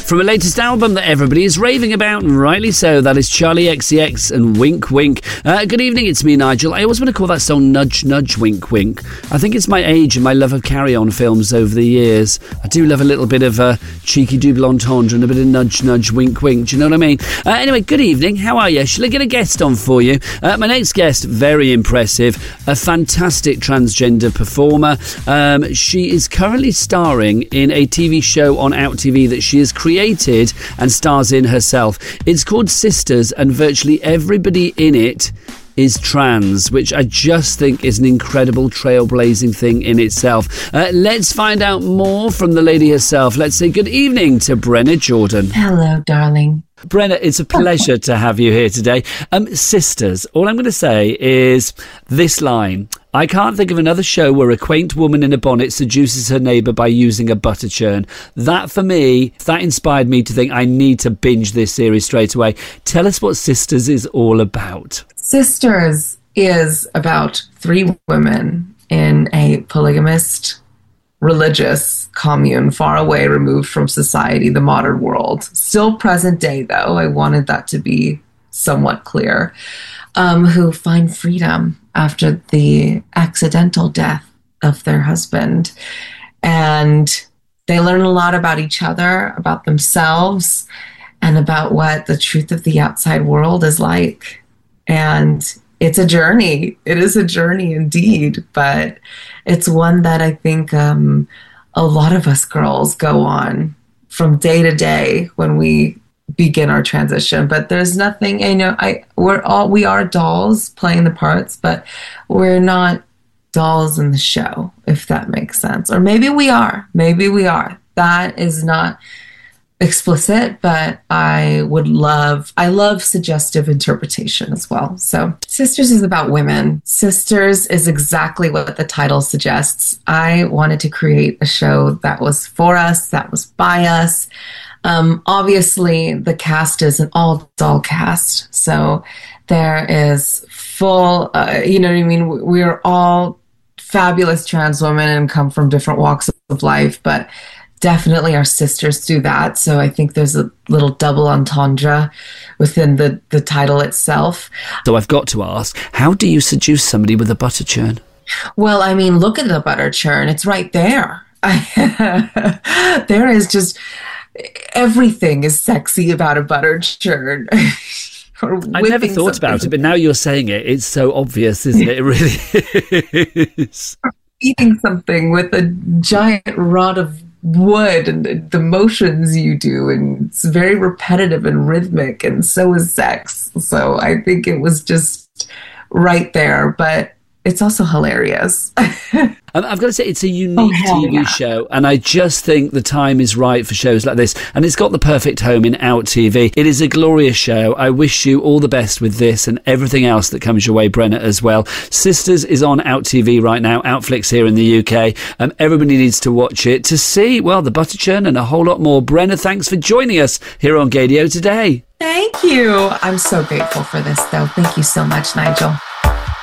From a latest album that everybody is raving about, and rightly so, that is Charlie XCX and Wink Wink. Good evening, it's me, Nigel. I always want to call that song Nudge Nudge Wink Wink. I think it's my age and my love of carry-on films over the years. I do love a little bit of cheeky double entendre and a bit of nudge nudge wink wink, do you know what I mean? Anyway, good evening, how are you? Shall I get a guest on for you? My next guest, very impressive, a fantastic transgender performer. She is currently starring in a TV show on Out TV that she has created and stars in herself. It's called Sisters, and virtually everybody in it is trans, which I just think is an incredible trailblazing thing in itself. Let's find out more from the lady herself. Let's say good evening to Brenna Jordan. Hello, darling. Brenna, it's a pleasure to have you here today. Sisters, all I'm going to say is this line. I can't think of another show where a quaint woman in a bonnet seduces her neighbour by using a butter churn. That, for me, that inspired me to think I need to binge this series straight away. Tell us what Sisters is all about. Sisters is about 3 women in a polygamist religious commune far away, removed from society, the modern world. Still present day, though. I wanted that to be somewhat clear. Who find freedom after the accidental death of their husband. And they learn a lot about each other, about themselves, and about what the truth of the outside world is like. And it's a journey. It is a journey indeed, but it's one that I think a lot of us girls go on from day to day when we begin our transition. But there's nothing, we are dolls playing the parts, but we're not dolls in the show, if that makes sense. Or maybe we are. That is not explicit, but I love suggestive interpretation as well. So Sisters is about women. Sisters is exactly what the title suggests. I wanted to create a show that was for us, that was by us. Obviously the cast is an all doll cast. So there is full, we're all fabulous trans women and come from different walks of life, but definitely our sisters do that. So I think there's a little double entendre within the title itself. So I've got to ask, how do you seduce somebody with a butter churn? Well, I mean, look at the butter churn. It's right there. There is just... everything is sexy about a butter churn. I never thought about it, but now you're saying it, it's so obvious, isn't it? It really is. Eating something with a giant rod of wood and the motions you do, and it's very repetitive and rhythmic, and so is sex. So I think it was just right there, but it's also hilarious. I've got to say, it's a unique TV show, and I just think the time is right for shows like this, and it's got the perfect home in Out TV. It is a glorious show. I wish you all the best with this and everything else that comes your way, Brenna, as well. Sisters is on Out TV right now, Outflix here in the UK. Everybody needs to watch it to see, well, the butter churn and a whole lot more. Brenna, thanks for joining us here on Gaydio today. Thank you. I'm so grateful for this, though. Thank you so much, Nigel.